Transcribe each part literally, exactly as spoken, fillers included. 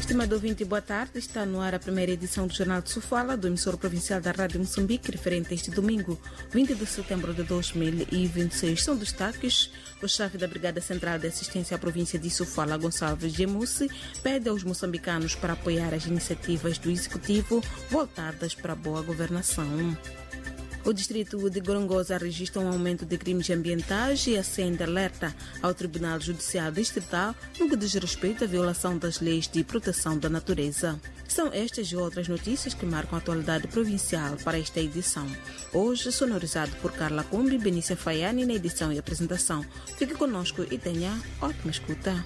Estimado ouvinte, boa tarde. Está no ar a primeira edição do Jornal de Sofala, do emissor provincial da Rádio Moçambique, referente a este domingo, vinte de setembro de dois mil e vinte e seis. São destaques: o chefe da Brigada Central de Assistência à província de Sofala, Gonçalves Gemusse, pede aos moçambicanos para apoiar as iniciativas do Executivo voltadas para a boa governação. O distrito de Gorongosa registra um aumento de crimes ambientais e acende alerta ao Tribunal Judicial Distrital no que diz respeito à violação das leis de proteção da natureza. São estas e outras notícias que marcam a atualidade provincial para esta edição. Hoje, sonorizado por Carla Combi e Benícia Faiani na edição e apresentação. Fique conosco e tenha ótima escuta.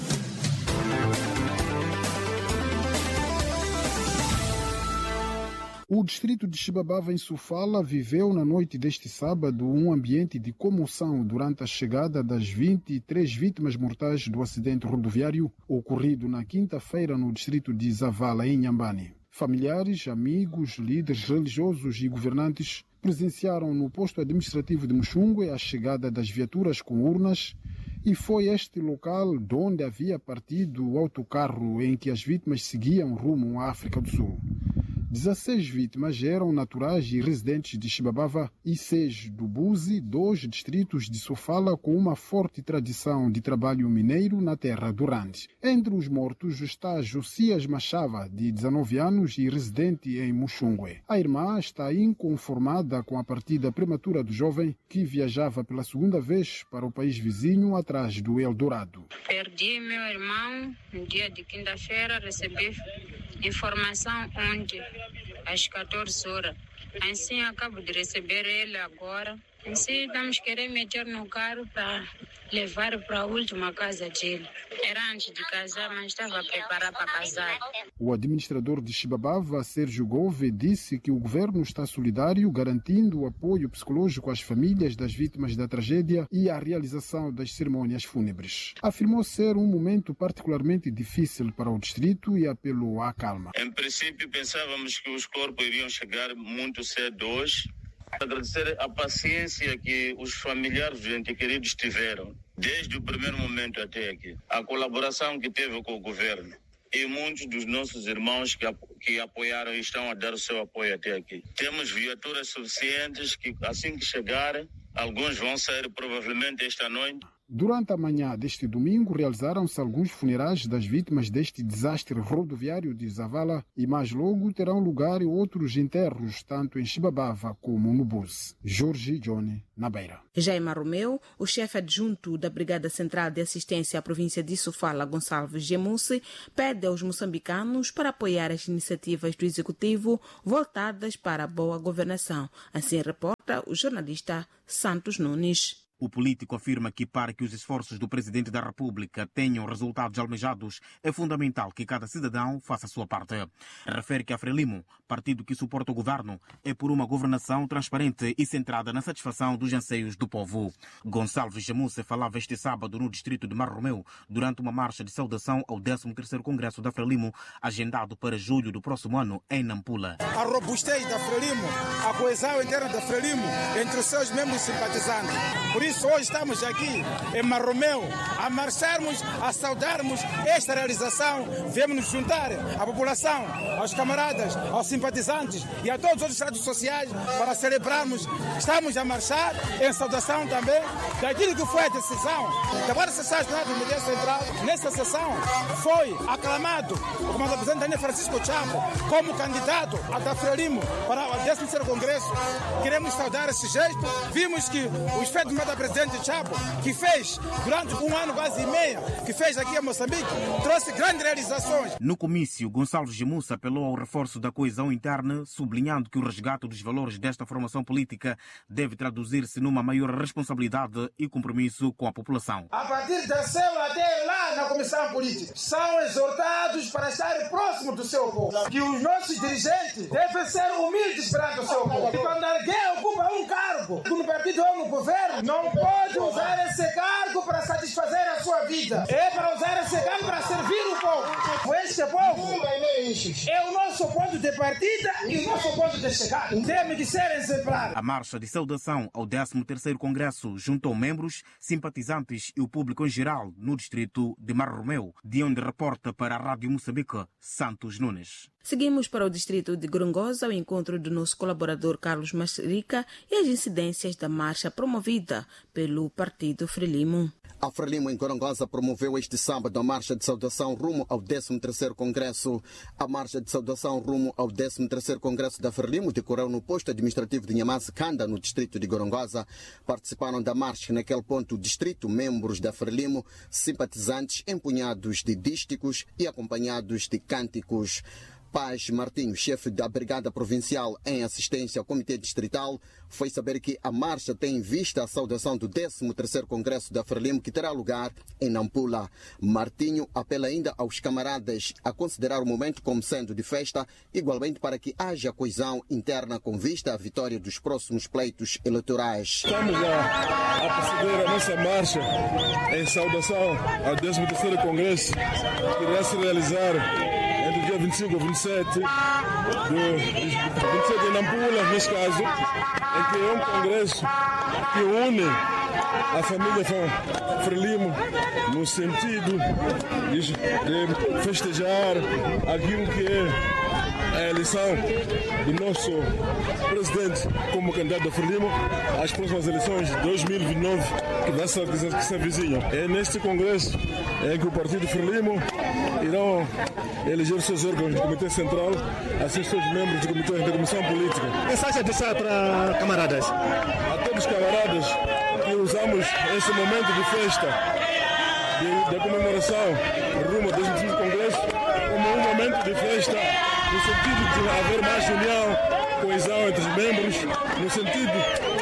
O distrito de Xibabava, em Sofala, viveu na noite deste sábado um ambiente de comoção durante a chegada das vinte e três vítimas mortais do acidente rodoviário ocorrido na quinta-feira no distrito de Zavala, em Inhambane. Familiares, amigos, líderes religiosos e governantes presenciaram no posto administrativo de Muxungue a chegada das viaturas com urnas, e foi este local de onde havia partido o autocarro em que as vítimas seguiam rumo à África do Sul. dezesseis vítimas eram naturais e residentes de Xibabava e seis do Buzi, dois distritos de Sofala com uma forte tradição de trabalho mineiro na terra do Rande. Entre os mortos está Josias Machava, de dezenove anos e residente em Muxungue. A irmã está inconformada com a partida prematura do jovem que viajava pela segunda vez para o país vizinho atrás do Eldorado. Perdi meu irmão no dia de quinta-feira, recebi informação ontem, às quatorze horas. Assim, acabo de receber ele agora. Assim, estamos querendo meter no carro para levar para a última casa dele. Era antes de casar, mas estava preparado para casar. O administrador de Xibabava, Sérgio Gove, disse que o governo está solidário, garantindo o apoio psicológico às famílias das vítimas da tragédia e a realização das cerimônias fúnebres. Afirmou ser um momento particularmente difícil para o distrito e apelou à calma. Em princípio, pensávamos que os corpos iriam chegar muito cedo hoje. Agradecer a paciência que os familiares dos entes queridos tiveram, desde o primeiro momento até aqui. A colaboração que teve com o governo e muitos dos nossos irmãos que, que apoiaram e estão a dar o seu apoio até aqui. Temos viaturas suficientes que, assim que chegarem, alguns vão sair provavelmente esta noite. Durante a manhã deste domingo, realizaram-se alguns funerais das vítimas deste desastre rodoviário de Zavala e mais logo terão lugar outros enterros, tanto em Xibabava como no Buzi. Jorge Johnny, na Beira. Jaime Romeu, o chefe adjunto da Brigada Central de Assistência à província de Sofala, Gonçalves Gemusse, pede aos moçambicanos para apoiar as iniciativas do Executivo voltadas para a boa governação. Assim reporta o jornalista Santos Nunes. O político afirma que, para que os esforços do Presidente da República tenham resultados almejados, é fundamental que cada cidadão faça a sua parte. Refere que a Frelimo, partido que suporta o governo, é por uma governação transparente e centrada na satisfação dos anseios do povo. Gonçalves Gemusse falava este sábado no distrito de Marromeu, durante uma marcha de saudação ao décimo terceiro Congresso da Frelimo, agendado para julho do próximo ano em Nampula. A robustez da Frelimo, a coesão interna da Frelimo entre os seus membros simpatizantes. Por isso, hoje estamos aqui em Marromeu a marcharmos, a saudarmos esta realização. Viemos nos juntar à população, aos camaradas, aos simpatizantes e a todos os outros estados sociais para celebrarmos. Estamos a marchar em saudação também daquilo que foi a decisão da Guarda Social do Media Central. Nessa sessão foi aclamado o comandante Daniel Francisco Chapo como candidato a da Frelimo para o décimo terceiro Congresso. Queremos saudar esse gesto. Vimos que os feitos da presidente Chapo, que fez durante um ano quase e meia, que fez aqui em Moçambique, trouxe grandes realizações. No comício, Gonçalves Gemusse apelou ao reforço da coesão interna, sublinhando que o resgate dos valores desta formação política deve traduzir-se numa maior responsabilidade e compromisso com a população. A partir da célula até lá na Comissão Política, são exortados para estar próximo do seu povo. Que os nossos dirigentes devem ser humildes perante o seu povo. E quando alguém ocupa um cargo no partido ou no governo, não pode usar esse cargo para satisfazer a sua vida. É para usar esse cargo para servir o povo. Este povo é o nosso nosso ponto de partida e o nosso ponto de chegada. Tem que ser exemplar. A marcha de saudação ao décimo terceiro Congresso juntou membros, simpatizantes e o público em geral no distrito de Marromeu, de onde reporta para a Rádio Moçambique, Santos Nunes. Seguimos para o distrito de Gorongosa, o encontro do nosso colaborador Carlos Macherica e as incidências da marcha promovida pelo Partido Frelimo. A Frelimo em Gorongosa promoveu este sábado a marcha de saudação rumo ao décimo terceiro Congresso. A marcha de saudação rumo ao décimo terceiro Congresso da Frelimo decorreu no posto administrativo de Nhamaze Kanda, no distrito de Gorongosa. Participaram da marcha naquele ponto distrito membros da Frelimo, simpatizantes empunhados de dísticos e acompanhados de cânticos. Paz Martinho, chefe da Brigada Provincial em Assistência ao Comitê Distrital, foi saber que a marcha tem em vista a saudação do décimo terceiro Congresso da Frelimo, que terá lugar em Nampula. Martinho apela ainda aos camaradas a considerar o momento como sendo de festa, igualmente para que haja coesão interna com vista à vitória dos próximos pleitos eleitorais. Estamos a, a proceder a nossa marcha em saudação ao décimo terceiro Congresso, que irá se realizar entre o dia vinte e cinco e vinte e sete, do, vinte e sete de Nampula, neste caso, em que é um congresso que une a família Frelimo no sentido de, de festejar aquilo que é a eleição do nosso presidente como candidato da Frelimo às próximas eleições de dois mil e vinte e nove, que, vai ser, que se avizinham. É neste congresso em que o partido Frelimo irão eleger seus órgãos do Comitê Central, assim seus membros do Comitê de Comissão Política. Mensagem deixar para camaradas? A todos os camaradas que usamos esse momento de festa, de, da comemoração rumo ao décimo terceiro Congresso, como um momento de festa no sentido de haver mais união, coesão entre os membros, no sentido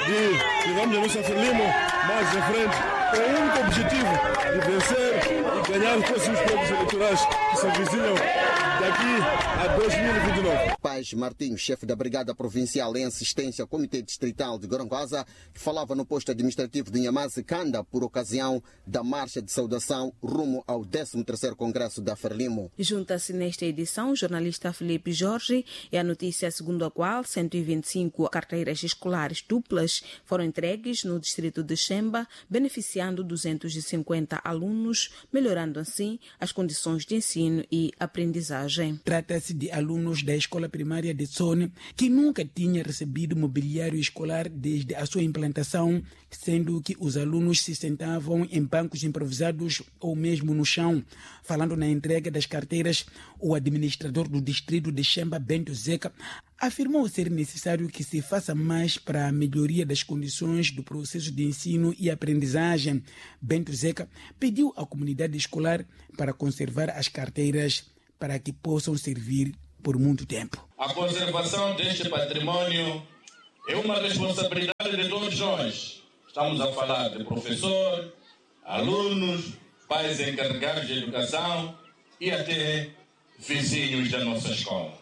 de levarmos a nossa Frelimo mais à frente, com o único objetivo de vencer e ganhar os próximos pleitos eleitorais que se avizinham daqui a dois mil e vinte e nove. Paz Martinho, chefe da Brigada Provincial em Assistência ao Comitê Distrital de Gorongosa, que falava no posto administrativo de Nhamaze Kanda por ocasião da marcha de saudação rumo ao décimo terceiro Congresso da Frelimo. Junta-se nesta edição o jornalista Felipe Jorge e a notícia segundo a qual cento e vinte e cinco carteiras escolares duplas foram entregues no distrito de Xemba, beneficiando duzentos e cinquenta alunos, melhorando assim as condições de ensino e aprendizagem. Trata-se de alunos da escola primária de Tsone, que nunca tinha recebido mobiliário escolar desde a sua implantação, sendo que os alunos se sentavam em bancos improvisados ou mesmo no chão. Falando na entrega das carteiras, o administrador do distrito de Xemba, Bento Zeca, afirmou ser necessário que se faça mais para a melhoria das condições do processo de ensino e aprendizagem. Bento Zeca pediu à comunidade escolar para conservar as carteiras para que possam servir por muito tempo. A conservação deste patrimônio é uma responsabilidade de todos nós. Estamos a falar de professor, alunos, pais encarregados de educação e até vizinhos da nossa escola.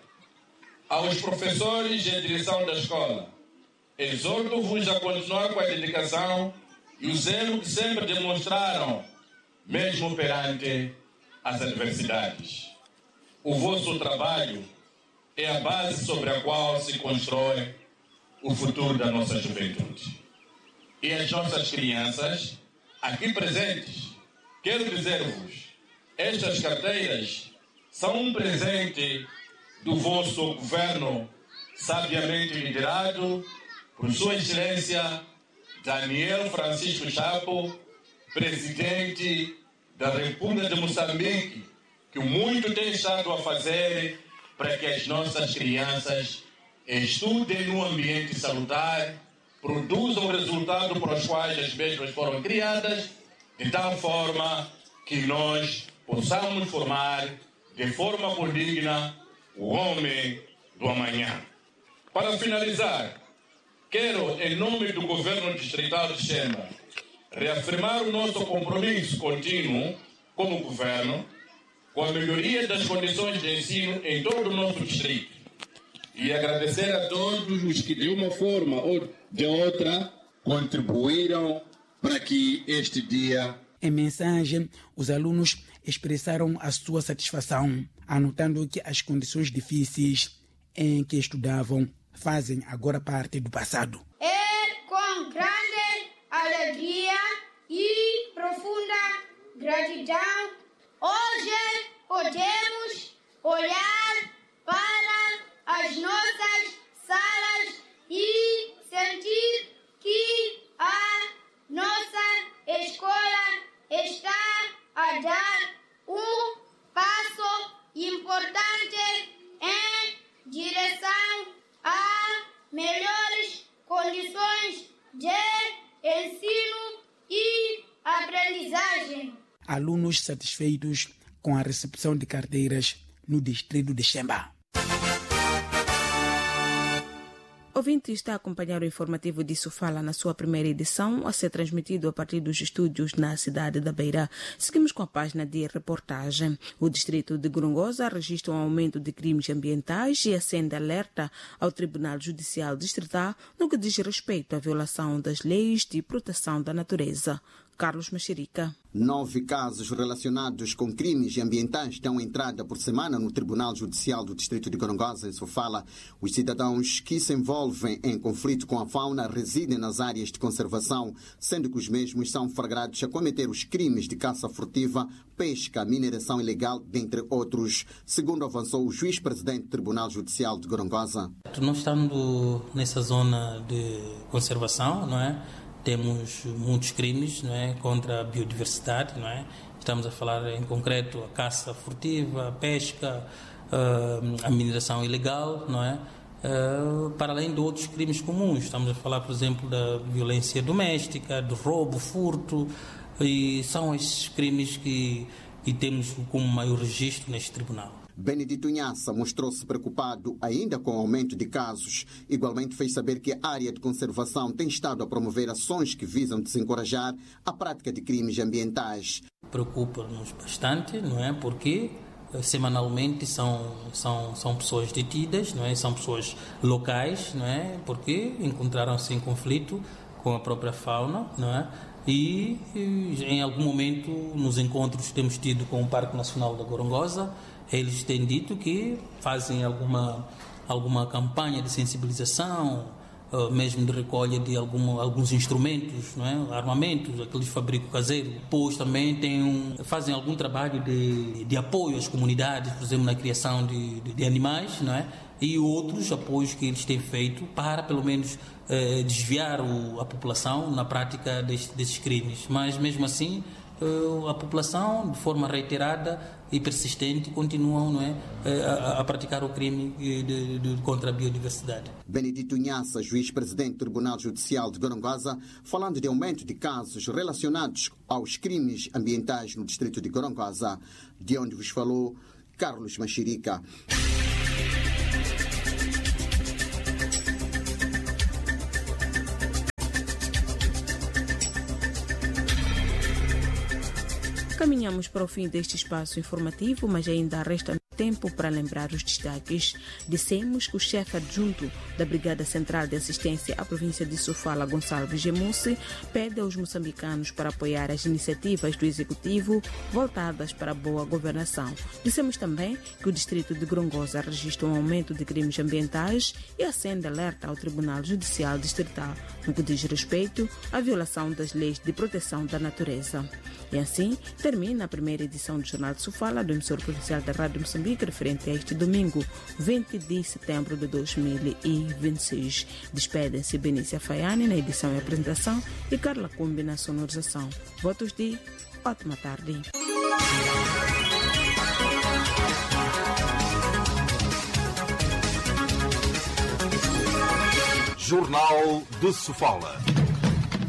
Aos professores e à direção da escola, exorto-vos a continuar com a dedicação e o zelo que sempre demonstraram, mesmo perante as adversidades. O vosso trabalho é a base sobre a qual se constrói o futuro da nossa juventude. E as nossas crianças, aqui presentes, quero dizer-vos, estas carteiras são um presente do vosso governo, sabiamente liderado por Sua Excelência Daniel Francisco Chapo, presidente da República de Moçambique, que muito tem estado a fazer para que as nossas crianças estudem num ambiente salutar, produzam o resultado para os quais as mesmas foram criadas, de tal forma que nós possamos formar de forma digna o homem do amanhã. Para finalizar, quero, em nome do Governo Distrital de Xemba, reafirmar o nosso compromisso contínuo como Governo com a melhoria das condições de ensino em todo o nosso distrito e agradecer a todos os que, de uma forma ou de outra, contribuíram para que este dia... Em mensagem, os alunos expressaram a sua satisfação, anotando que as condições difíceis em que estudavam fazem agora parte do passado. É com grande alegria e profunda gratidão hoje podemos olhar para as nossas salas e sentir que a nossa escola está a dar um passo importante em direção a melhores condições de ensino e aprendizagem. Alunos satisfeitos com a recepção de carteiras no distrito de Xemba. Ouvinte está a acompanhar o informativo de Sofala na sua primeira edição, a ser transmitido a partir dos estúdios na cidade da Beira. Seguimos com a página de reportagem. O distrito de Gorongosa registra um aumento de crimes ambientais e acende alerta ao Tribunal Judicial Distrital no que diz respeito à violação das leis de proteção da natureza. Carlos Machirica. Nove casos relacionados com crimes ambientais dão entrada por semana no Tribunal Judicial do Distrito de Gorongosa, em Sofala. Os cidadãos que se envolvem em conflito com a fauna residem nas áreas de conservação, sendo que os mesmos são flagrados a cometer os crimes de caça furtiva, pesca, mineração ilegal, dentre outros, segundo avançou o juiz-presidente do Tribunal Judicial de Gorongosa. Nós estamos nessa zona de conservação, não é? Temos muitos crimes, não é, contra a biodiversidade, não é? Estamos a falar em concreto a caça furtiva, a pesca, a mineração ilegal, não é? Para além de outros crimes comuns. Estamos a falar, por exemplo, da violência doméstica, do roubo, furto, e são esses crimes que, que temos como maior registro neste tribunal. Benedito Nhassa mostrou-se preocupado ainda com o aumento de casos. Igualmente fez saber que a área de conservação tem estado a promover ações que visam desencorajar a prática de crimes ambientais. Preocupa-nos bastante, não é? Porque semanalmente são, são, são pessoas detidas, não é? São pessoas locais, não é? Porque encontraram-se em conflito com a própria fauna, não é? E em algum momento nos encontros que temos tido com o Parque Nacional da Gorongosa, eles têm dito que fazem alguma, alguma campanha de sensibilização, mesmo de recolha de algum, alguns instrumentos, não é? Armamentos, aqueles fabrico caseiro. Depois também tem um, fazem algum trabalho de, de apoio às comunidades, por exemplo, na criação de, de, de animais, não é? E outros apoios que eles têm feito para, pelo menos, eh, desviar o, a população na prática deste, desses crimes. Mas, mesmo assim, eh, a população, de forma reiterada e persistente, continuam, não é, a, a praticar o crime de, de, contra a biodiversidade. Benedito Nhassa, juiz-presidente do Tribunal Judicial de Gorongosa, falando de aumento de casos relacionados aos crimes ambientais no distrito de Gorongosa, de onde vos falou Carlos Machirica. Caminhamos para o fim deste espaço informativo, mas ainda resta tempo para lembrar os destaques. Dissemos que o chefe adjunto da Brigada Central de Assistência à província de Sofala, Gonçalves Gemussi, pede aos moçambicanos para apoiar as iniciativas do Executivo voltadas para a boa governação. Dissemos também que o distrito de Gorongosa registra um aumento de crimes ambientais e acende alerta ao Tribunal Judicial Distrital no que diz respeito à violação das leis de proteção da natureza. E assim termina a primeira edição do Jornal de Sofala do emissor provincial da Rádio Moçambique, referente a este domingo, vinte de setembro de dois mil e vinte e seis. Despedem-se Benícia Faiani na edição e apresentação e Carla Cumbi na sonorização. Votos de ótima tarde. Jornal de Sofala.